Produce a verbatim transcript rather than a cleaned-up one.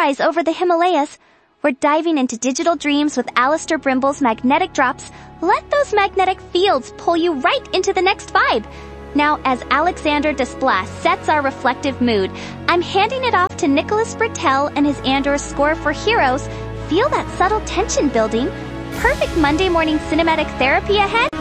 sunrise over the Himalayas. We're diving into digital dreams with Alistair Brimble's Magnetic Drops. Let those magnetic fields pull you right into the next vibe. Now, as Alexander Desplat sets our reflective mood, I'm handing it off to Nicholas Britell and his Andor score for Heroes. Feel that subtle tension building? Perfect Monday morning cinematic therapy ahead?